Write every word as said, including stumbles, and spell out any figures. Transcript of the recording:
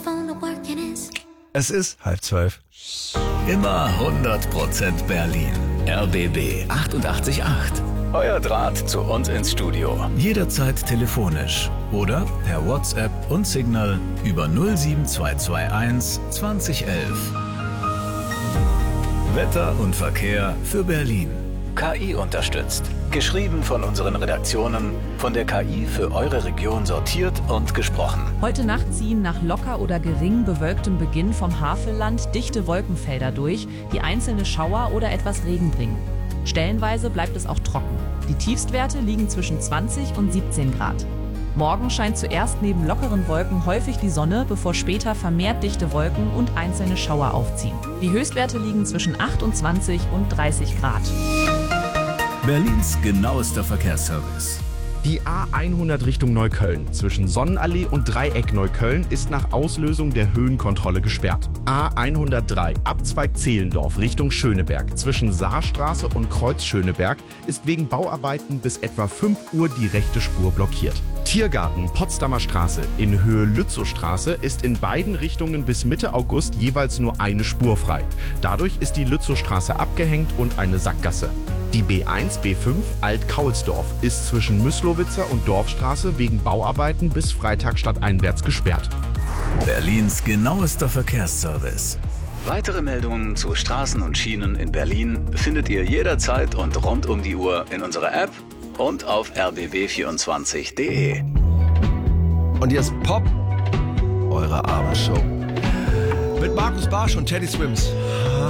Es ist halb zwölf. Immer hundert Prozent Berlin. R B B achtundachtzig Komma acht. Euer Draht zu uns ins Studio. Jederzeit telefonisch oder per WhatsApp und Signal über null sieben zwei zwei eins zwanzig elf. Wetter und Verkehr für Berlin. K I unterstützt. Geschrieben von unseren Redaktionen, von der K I für eure Region sortiert und gesprochen. Heute Nacht ziehen nach locker oder gering bewölktem Beginn vom Havelland dichte Wolkenfelder durch, die einzelne Schauer oder etwas Regen bringen. Stellenweise bleibt es auch trocken. Die Tiefstwerte liegen zwischen zwanzig und siebzehn Grad. Morgen scheint zuerst neben lockeren Wolken häufig die Sonne, bevor später vermehrt dichte Wolken und einzelne Schauer aufziehen. Die Höchstwerte liegen zwischen achtundzwanzig und dreißig Grad. Berlins genauester Verkehrsservice. Die A hundert Richtung Neukölln zwischen Sonnenallee und Dreieck Neukölln ist nach Auslösung der Höhenkontrolle gesperrt. A hundertdrei Abzweig Zehlendorf Richtung Schöneberg zwischen Saarstraße und Kreuz Schöneberg ist wegen Bauarbeiten bis etwa fünf Uhr die rechte Spur blockiert. Tiergarten Potsdamer Straße in Höhe Lützowstraße ist in beiden Richtungen bis Mitte August jeweils nur eine Spur frei. Dadurch ist die Lützowstraße abgehängt und eine Sackgasse. Die B eins B fünf Alt-Kaulsdorf ist zwischen Müslowitzer und Dorfstraße wegen Bauarbeiten bis Freitag stadteinwärts gesperrt. Berlins genauester Verkehrsservice. Weitere Meldungen zu Straßen und Schienen in Berlin findet ihr jederzeit und rund um die Uhr in unserer App und auf r b b vierundzwanzig punkt d e. Und hier ist Pop, eure Abendshow. Mit Markus Barsch und Teddy Swims.